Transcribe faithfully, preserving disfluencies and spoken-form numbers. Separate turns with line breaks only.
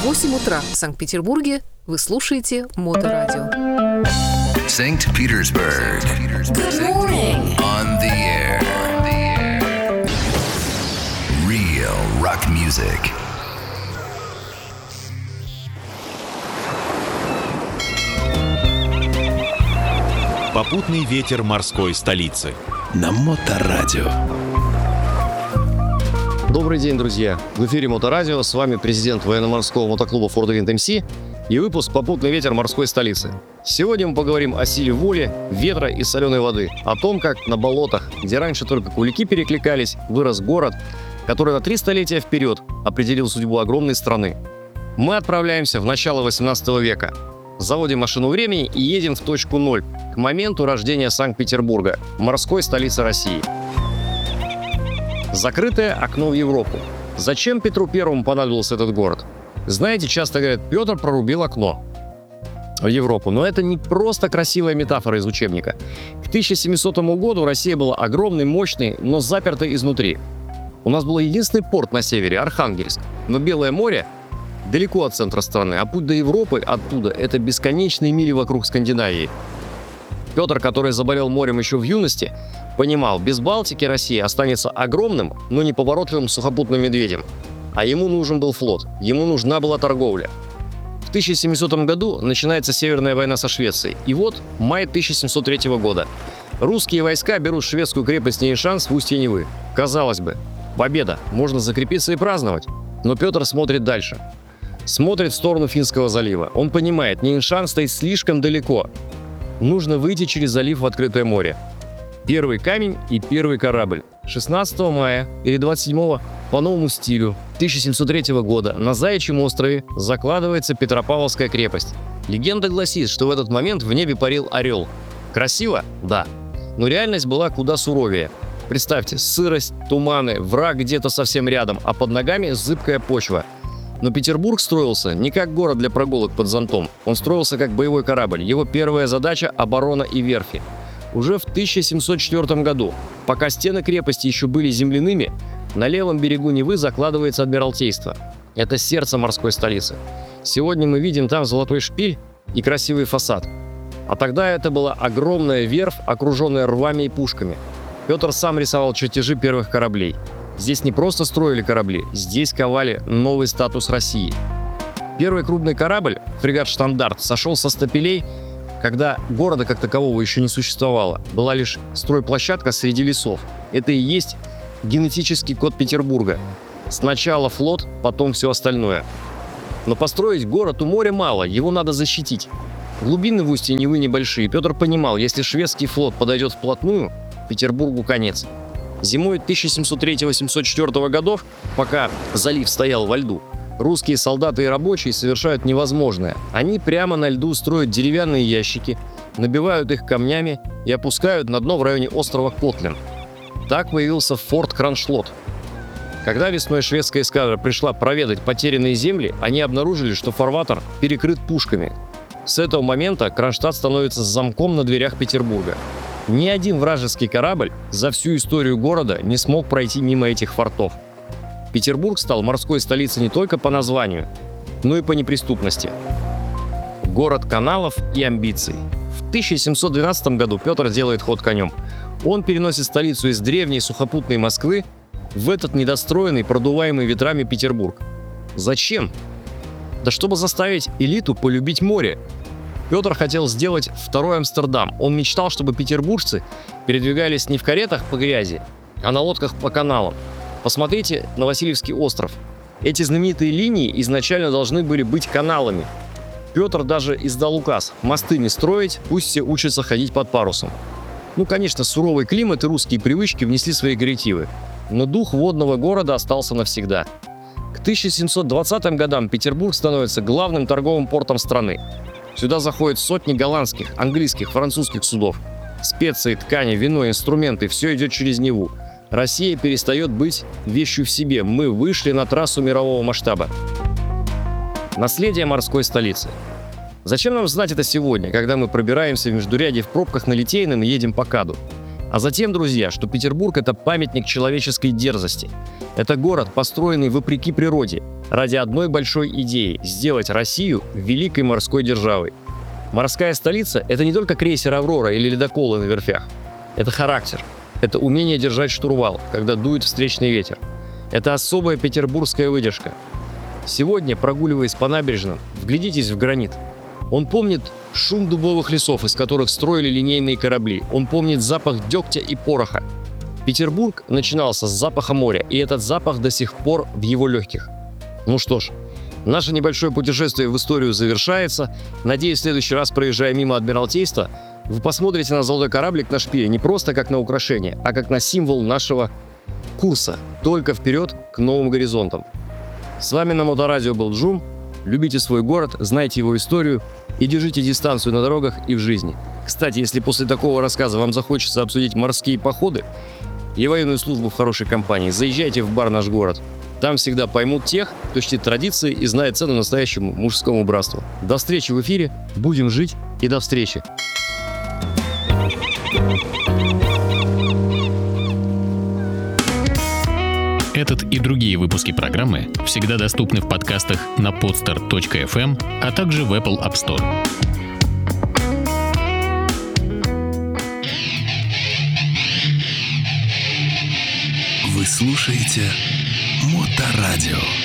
восемь утра в Санкт-Петербурге. Вы слушаете Моторадио.
Saint Petersburg.
Good morning.
On the air. Real rock music.
Попутный ветер морской столицы.
На Моторадио.
Добрый день, друзья! В эфире Моторадио, с вами президент военно-морского мотоклуба Ford Wind эм си и выпуск «Попутный ветер морской столицы». Сегодня мы поговорим о силе воли, ветра и соленой воды, о том, как на болотах, где раньше только кулики перекликались, вырос город, который на три столетия вперед определил судьбу огромной страны. Мы отправляемся в начало восемнадцатого века, заводим машину времени и едем в точку ноль, к моменту рождения Санкт-Петербурга, морской столицы России. Закрытое окно в Европу. Зачем Петру Первому понадобился этот город? Знаете, часто говорят, Петр прорубил окно в Европу, но это не просто красивая метафора из учебника. К тысяча семисотому году Россия была огромной, мощной, но запертой изнутри. У нас был единственный порт на севере – Архангельск, но Белое море далеко от центра страны, а путь до Европы оттуда – это бесконечные мили вокруг Скандинавии. Петр, который заболел морем еще в юности, понимал, без Балтики Россия останется огромным, но неповоротливым сухопутным медведем. А ему нужен был флот, ему нужна была торговля. В тысяча семисотом году начинается Северная война со Швецией. И вот май тысяча семьсот третьего года. Русские войска берут шведскую крепость Нейшанс в устье Невы. Казалось бы, победа, можно закрепиться и праздновать. Но Петр смотрит дальше. Смотрит в сторону Финского залива. Он понимает, Нейшанс стоит слишком далеко. Нужно выйти через залив в открытое море. Первый камень и первый корабль. шестнадцатого мая или двадцать седьмого по новому стилю тысяча семьсот третьего года на Заячьем острове закладывается Петропавловская крепость. Легенда гласит, что в этот момент в небе парил орел. Красиво? Да. Но реальность была куда суровее. Представьте, сырость, туманы, враг где-то совсем рядом, а под ногами зыбкая почва. Но Петербург строился не как город для прогулок под зонтом. Он строился как боевой корабль. Его первая задача – оборона и верфи. Уже в тысяча семьсот четвёртом году, пока стены крепости еще были земляными, на левом берегу Невы закладывается Адмиралтейство. Это сердце морской столицы. Сегодня мы видим там золотой шпиль и красивый фасад. А тогда это была огромная верфь, окруженная рвами и пушками. Петр сам рисовал чертежи первых кораблей. Здесь не просто строили корабли, здесь ковали новый статус России. Первый крупный корабль, фрегат «Штандарт», сошел со стапелей, когда города как такового еще не существовало. Была лишь стройплощадка среди лесов. Это и есть генетический код Петербурга. Сначала флот, потом все остальное. Но построить город у моря мало, его надо защитить. Глубины в устье Невы небольшие. Петр понимал, если шведский флот подойдет вплотную, Петербургу конец. Зимой тысяча семьсот третьего — семьсот четвёртого годов, пока залив стоял во льду, русские солдаты и рабочие совершают невозможное. Они прямо на льду строят деревянные ящики, набивают их камнями и опускают на дно в районе острова Котлин. Так появился форт Кроншлот. Когда весной шведская эскадра пришла проведать потерянные земли, они обнаружили, что фарватер перекрыт пушками. С этого момента Кронштадт становится замком на дверях Петербурга. Ни один вражеский корабль за всю историю города не смог пройти мимо этих фортов. Петербург стал морской столицей не только по названию, но и по неприступности. Город каналов и амбиций. В тысяча семьсот двенадцатом году Петр делает ход конем. Он переносит столицу из древней сухопутной Москвы в этот недостроенный, продуваемый ветрами Петербург. Зачем? Да чтобы заставить элиту полюбить море. Петр хотел сделать второй Амстердам. Он мечтал, чтобы петербуржцы передвигались не в каретах по грязи, а на лодках по каналам. Посмотрите на Васильевский остров. Эти знаменитые линии изначально должны были быть каналами. Петр даже издал указ: мосты не строить, пусть все учатся ходить под парусом. Ну, конечно, суровый климат и русские привычки внесли свои коррективы, но дух водного города остался навсегда. К тысяча семьсот двадцатым годам Петербург становится главным торговым портом страны. Сюда заходят сотни голландских, английских, французских судов. Специи, ткани, вино, инструменты – все идет через Неву. Россия перестает быть вещью в себе. Мы вышли на трассу мирового масштаба. Наследие морской столицы. Зачем нам знать это сегодня, когда мы пробираемся в междурядье в пробках на Литейном и едем по КАДу? А затем, друзья, что Петербург – это памятник человеческой дерзости. Это город, построенный вопреки природе. ради одной большой идеи – сделать Россию великой морской державой. Морская столица – это не только крейсер «Аврора» или ледоколы на верфях. Это характер, это умение держать штурвал, когда дует встречный ветер. Это особая петербургская выдержка. Сегодня, прогуливаясь по набережным, вглядитесь в гранит. Он помнит шум дубовых лесов, из которых строили линейные корабли. Он помнит запах дегтя и пороха. Петербург начинался с запаха моря, и этот запах до сих пор в его легких. Ну что ж, наше небольшое путешествие в историю завершается. Надеюсь, в следующий раз, проезжая мимо Адмиралтейства, вы посмотрите на золотой кораблик на шпиле не просто как на украшение, а как на символ нашего курса. Только вперед к новым горизонтам. С вами на Моторадио был Джум. Любите свой город, знайте его историю и держите дистанцию на дорогах и в жизни. Кстати, если после такого рассказа вам захочется обсудить морские походы и военную службу в хорошей компании, заезжайте в бар «Наш город». Там всегда поймут тех, кто чтит традиции и знает цену настоящему мужскому братству. До встречи в эфире. Будем жить и до встречи.
Этот и другие выпуски программы всегда доступны в подкастах на podster точка эф эм, а также в Apple App Store.
Вы слушаете Моторадио.